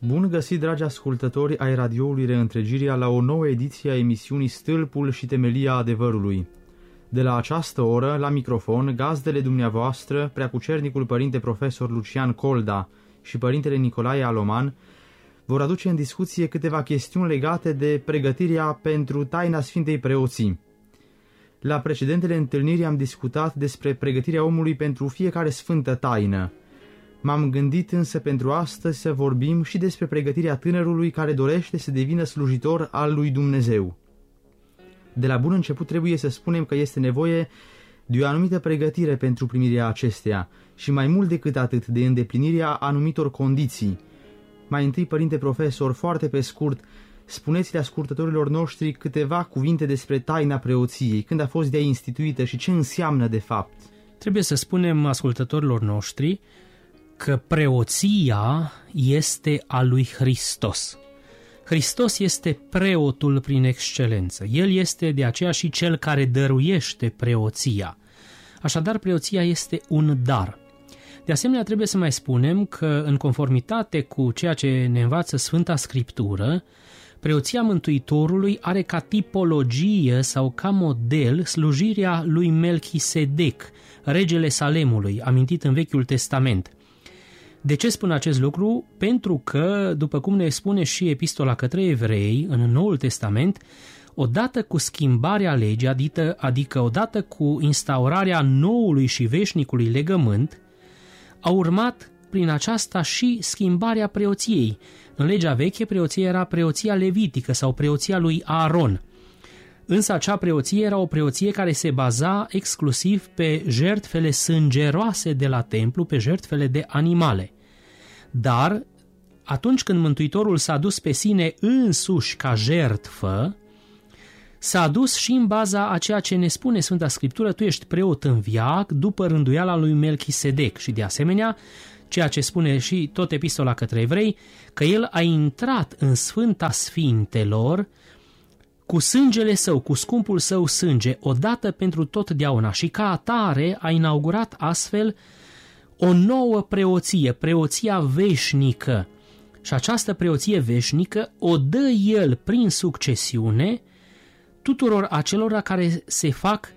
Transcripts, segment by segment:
Bun găsit, dragi ascultători ai radioului Reîntregirea, la o nouă ediție a emisiunii Stâlpul și Temelia Adevărului. De la această oră, la microfon, gazdele dumneavoastră, preacucernicul părinte profesor Lucian Colda și părintele Nicolae Aloman, vor aduce în discuție câteva chestiuni legate de pregătirea pentru taina Sfintei Preoții. La precedentele întâlniri am discutat despre pregătirea omului pentru fiecare sfântă taină. M-am gândit însă pentru astăzi să vorbim și despre pregătirea tânărului care dorește să devină slujitor al lui Dumnezeu. De la bun început trebuie să spunem că este nevoie de o anumită pregătire pentru primirea acesteia și mai mult decât atât de îndeplinirea anumitor condiții. Mai întâi, părinte profesor, foarte pe scurt, spuneți-le ascultătorilor noștri câteva cuvinte despre taina preoției, când a fost de ea instituită și ce înseamnă de fapt. Trebuie să spunem ascultătorilor noștri că preoția este a lui Hristos. Hristos este preotul prin excelență. El este de aceea și cel care dăruiește preoția. Așadar, preoția este un dar. De asemenea, trebuie să mai spunem că, în conformitate cu ceea ce ne învață Sfânta Scriptură, preoția Mântuitorului are ca tipologie sau ca model slujirea lui Melchisedec, regele Salemului, amintit în Vechiul Testament. De ce spun acest lucru? Pentru că, după cum ne spune și Epistola către Evrei, în Noul Testament, odată cu schimbarea legii, adică odată cu instaurarea noului și veșnicului legământ, a urmat prin aceasta și schimbarea preoției. În legea veche, preoția era preoția levitică sau preoția lui Aaron. Însă acea preoție era o preoție care se baza exclusiv pe jertfele sângeroase de la templu, pe jertfele de animale. Dar atunci când Mântuitorul s-a dus pe sine însuși ca jertfă, s-a dus și în baza a ceea ce ne spune Sfânta Scriptură: tu ești preot în veac după rânduiala lui Melchisedec. Și de asemenea, ceea ce spune și tot Epistola către Evrei, că el a intrat în Sfânta Sfintelor cu sângele său, cu scumpul său sânge, odată pentru totdeauna, și ca atare a inaugurat astfel o nouă preoție, preoția veșnică. Și această preoție veșnică o dă el prin succesiune tuturor acelora care se fac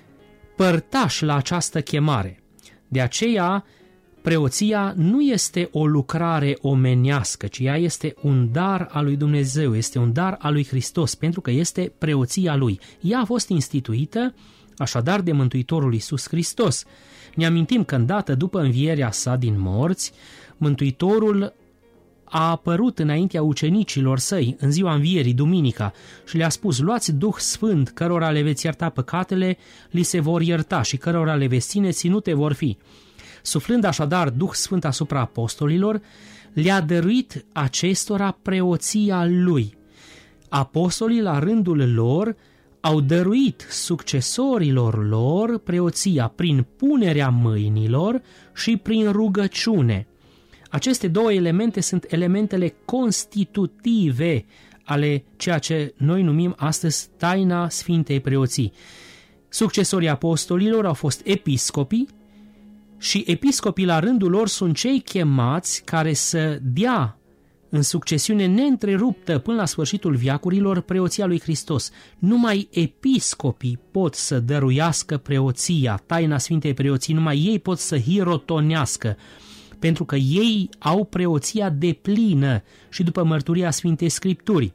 părtași la această chemare. De aceea, preoția nu este o lucrare omenească, ci ea este un dar al lui Dumnezeu, este un dar al lui Hristos, pentru că este preoția lui. Ea a fost instituită așadar de Mântuitorul Iisus Hristos. Ne amintim că îndată după învierea sa din morți, Mântuitorul a apărut înaintea ucenicilor săi în ziua învierii, duminica, și le-a spus: luați Duh Sfânt, cărora le veți ierta păcatele, li se vor ierta, și cărora le veți ține, ținute vor fi. Suflând așadar Duh Sfânt asupra apostolilor, le-a dăruit acestora preoția lui. Apostolii, la rândul lor, au dăruit succesorilor lor preoția prin punerea mâinilor și prin rugăciune. Aceste două elemente sunt elementele constitutive ale ceea ce noi numim astăzi taina Sfintei Preoții. Succesorii apostolilor au fost episcopii, și episcopii la rândul lor sunt cei chemați care să dea în succesiune neîntreruptă până la sfârșitul veacurilor preoția lui Hristos. Numai episcopii pot să dăruiască preoția, taina Sfintei Preoții, numai ei pot să hirotonească, pentru că ei au preoția deplină și după mărturia Sfintei Scripturii.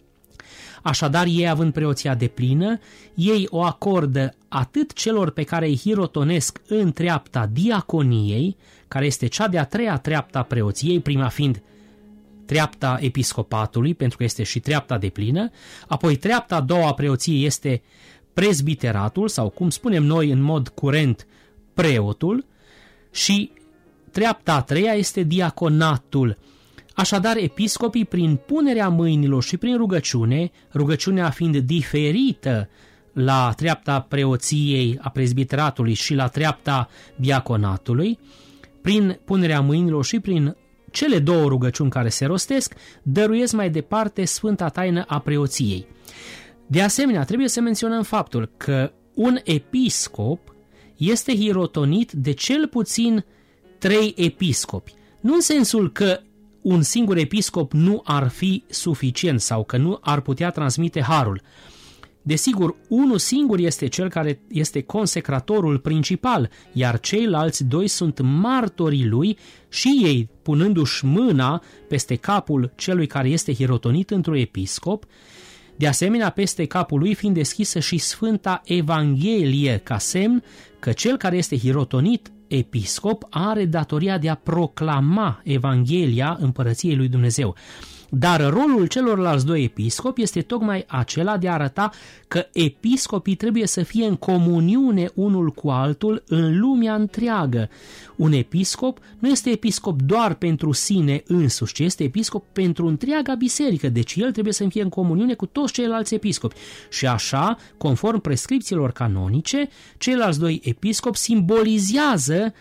Așadar, ei, având preoția deplină, ei o acordă atât celor pe care îi hirotonesc în treapta diaconiei, care este cea de-a treia treaptă a preoției, prima fiind treapta episcopatului, pentru că este și treapta deplină, apoi treapta a doua a preoției este prezbiteratul, sau cum spunem noi în mod curent, preotul, și treapta a treia este diaconatul. Așadar, episcopii, prin punerea mâinilor și prin rugăciune, rugăciunea fiind diferită la treapta preoției, a prezbiteratului și la treapta diaconatului, prin punerea mâinilor și prin cele două rugăciuni care se rostesc, dăruiesc mai departe sfânta taină a preoției. De asemenea, trebuie să menționăm faptul că un episcop este hirotonit de cel puțin 3 episcopi. Nu în sensul că un singur episcop nu ar fi suficient sau că nu ar putea transmite harul. Desigur, unul singur este cel care este consecratorul principal, iar ceilalți doi sunt martorii lui și ei, punându-și mâna peste capul celui care este hirotonit într-un episcop, de asemenea peste capul lui fiind deschisă și Sfânta Evanghelie, ca semn că cel care este hirotonit episcop are datoria de a proclama Evanghelia Împărăției lui Dumnezeu. Dar rolul celorlalți doi episcopi este tocmai acela de a arăta că episcopii trebuie să fie în comuniune unul cu altul în lumea întreagă. Un episcop nu este episcop doar pentru sine însuși, ci este episcop pentru întreaga biserică, deci el trebuie să fie în comuniune cu toți ceilalți episcopi. Și așa, conform prescripțiilor canonice, ceilalți doi episcopi simbolizează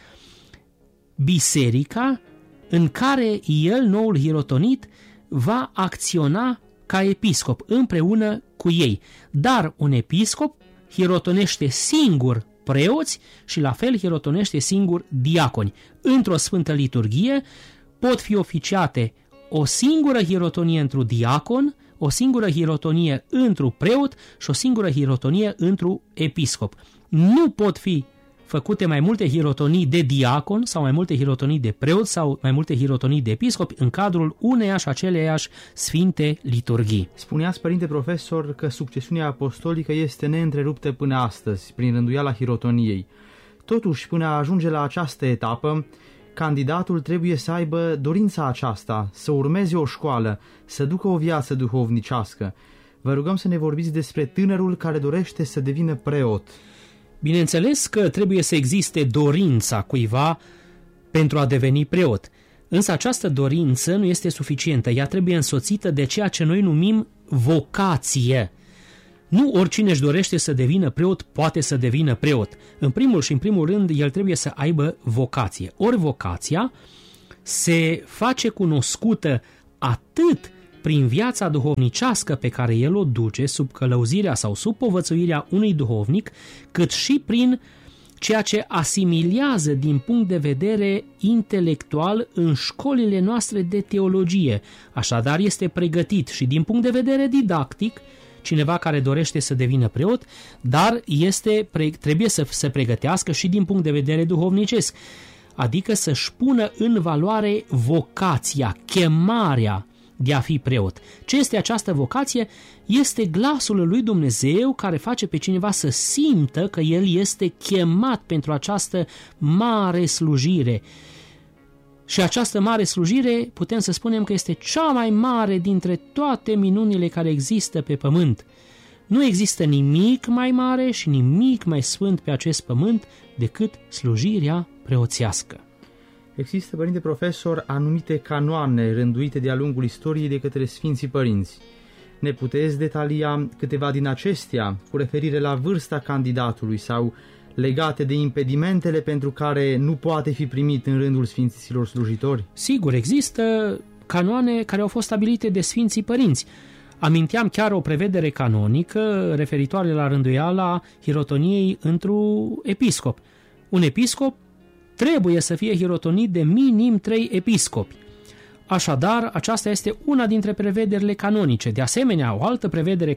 biserica în care el, noul hirotonit, va acționa ca episcop împreună cu ei. Dar un episcop hirotonește singur preoți și la fel hirotonește singur diaconi. Într-o sfântă liturghie pot fi oficiate o singură hirotonie într-un diacon, o singură hirotonie într-un preot și o singură hirotonie într-un episcop. Nu pot fi făcute mai multe hirotonii de diacon sau mai multe hirotonii de preot sau mai multe hirotonii de episcopi în cadrul uneia și aceleiași sfinte liturghii. Spuneați, părinte profesor, că succesiunea apostolică este neîntreruptă până astăzi, prin rânduiala hirotoniei. Totuși, până a ajunge la această etapă, candidatul trebuie să aibă dorința aceasta, să urmeze o școală, să ducă o viață duhovnicească. Vă rugăm să ne vorbiți despre tânărul care dorește să devină preot. Bineînțeles că trebuie să existe dorința cuiva pentru a deveni preot, însă această dorință nu este suficientă, ea trebuie însoțită de ceea ce noi numim vocație. Nu oricine își dorește să devină preot poate să devină preot. În primul și în primul rând, el trebuie să aibă vocație. Ori vocația se face cunoscută atât prin viața duhovnicească pe care el o duce sub călăuzirea sau sub povățuirea unui duhovnic, cât și prin ceea ce asimilează din punct de vedere intelectual în școlile noastre de teologie. Așadar este pregătit și din punct de vedere didactic, cineva care dorește să devină preot, dar trebuie să se pregătească și din punct de vedere duhovnicesc, adică să-și pună în valoare vocația, chemarea de a fi preot. Ce este această vocație? Este glasul lui Dumnezeu care face pe cineva să simtă că el este chemat pentru această mare slujire. Și această mare slujire putem să spunem că este cea mai mare dintre toate minunile care există pe pământ. Nu există nimic mai mare și nimic mai sfânt pe acest pământ decât slujirea preoțească. Există, părinte profesor, anumite canoane rânduite de-a lungul istoriei de către Sfinții Părinți. Ne puteți detalia câteva din acestea cu referire la vârsta candidatului sau legate de impedimentele pentru care nu poate fi primit în rândul Sfinților slujitori? Sigur, există canoane care au fost stabilite de Sfinții Părinți. Aminteam chiar o prevedere canonică referitoare la rânduiala hirotoniei într-un episcop. Un episcop trebuie să fie hirotonit de minim 3 episcopi. Așadar, aceasta este una dintre prevederile canonice. De asemenea, o altă prevedere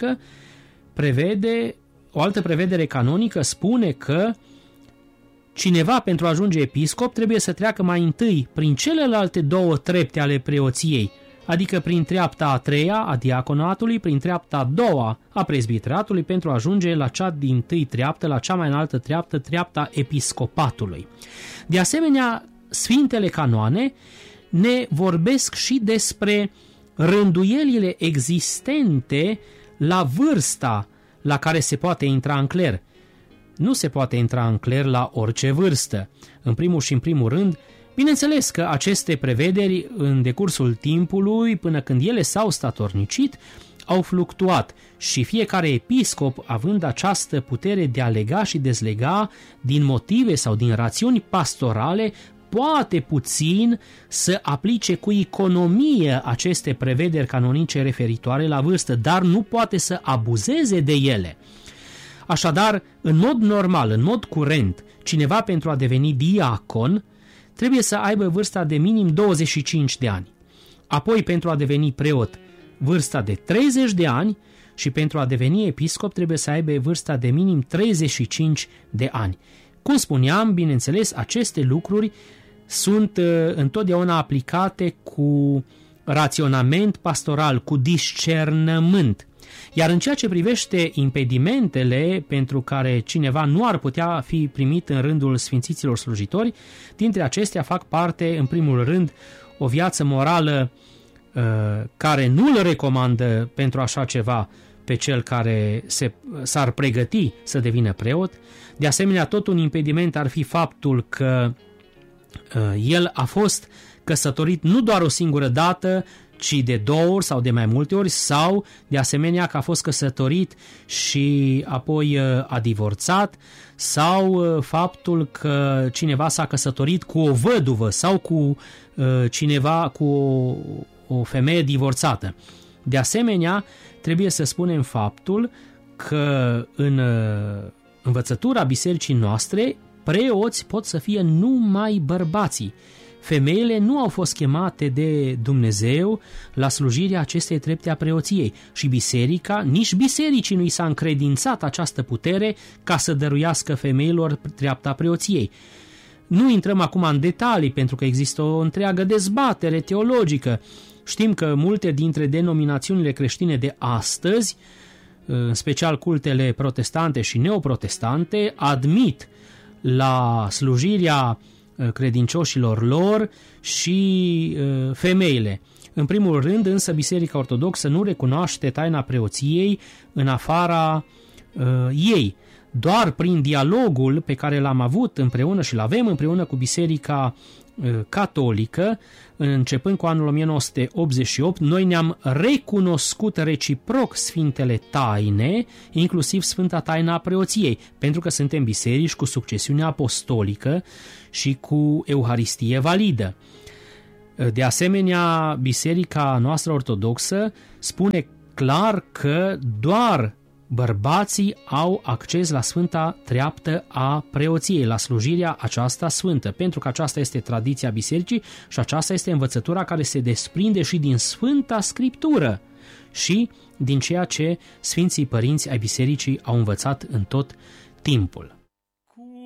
canonică spune că cineva pentru a ajunge episcop trebuie să treacă mai întâi prin celelalte 2 trepte ale preoției, adică prin treapta a 3-a a diaconatului, prin treapta a 2-a a prezbiteratului, pentru a ajunge la cea din tâi treaptă, la cea mai înaltă treaptă, treapta episcopatului. De asemenea, Sfintele Canoane ne vorbesc și despre rânduielile existente la vârsta la care se poate intra în cler. Nu se poate intra în cler la orice vârstă. În primul și în primul rând, bineînțeles că aceste prevederi în decursul timpului, până când ele s-au statornicit, au fluctuat și fiecare episcop, având această putere de a lega și dezlega din motive sau din rațiuni pastorale, poate puțin să aplice cu economie aceste prevederi canonice referitoare la vârstă, dar nu poate să abuzeze de ele. Așadar, în mod normal, în mod curent, cineva pentru a deveni diacon trebuie să aibă vârsta de minim 25 de ani. Apoi, pentru a deveni preot, vârsta de 30 de ani și pentru a deveni episcop trebuie să aibă vârsta de minim 35 de ani. Cum spuneam, bineînțeles, aceste lucruri sunt întotdeauna aplicate cu raționament pastoral, cu discernământ. Iar în ceea ce privește impedimentele pentru care cineva nu ar putea fi primit în rândul sfințiților slujitori, dintre acestea fac parte, în primul rând, o viață morală care nu îl recomandă pentru așa ceva pe cel care s-ar pregăti să devină preot. De asemenea, tot un impediment ar fi faptul că el a fost căsătorit nu doar o singură dată, ci de 2 ori sau de mai multe ori, sau de asemenea că a fost căsătorit și apoi a divorțat, sau faptul că cineva s-a căsătorit cu o văduvă sau cu cineva, cu o femeie divorțată. De asemenea, trebuie să spunem faptul că în învățătura bisericii noastre, preoți pot să fie numai bărbații. Femeile nu au fost chemate de Dumnezeu la slujirea acestei trepte a preoției și biserica, nici bisericii nu i s-a încredințat această putere ca să dăruiască femeilor treapta preoției. Nu intrăm acum în detalii pentru că există o întreagă dezbatere teologică. Știm că multe dintre denominațiunile creștine de astăzi, în special cultele protestante și neoprotestante, admit la slujirea credincioșilor lor și femeile. În primul rând, însă, Biserica Ortodoxă nu recunoaște taina preoției în afara ei. Doar prin dialogul pe care l-am avut împreună și l-avem împreună cu Biserica Catolică, începând cu anul 1988, noi ne-am recunoscut reciproc Sfintele Taine, inclusiv Sfânta Taina a Preoției, pentru că suntem biserici cu succesiune apostolică și cu Euharistie validă. De asemenea, Biserica noastră ortodoxă spune clar că doar bărbații au acces la Sfânta Treaptă a Preoției, la slujirea aceasta sfântă, pentru că aceasta este tradiția bisericii și aceasta este învățătura care se desprinde și din Sfânta Scriptură și din ceea ce Sfinții Părinți ai bisericii au învățat în tot timpul.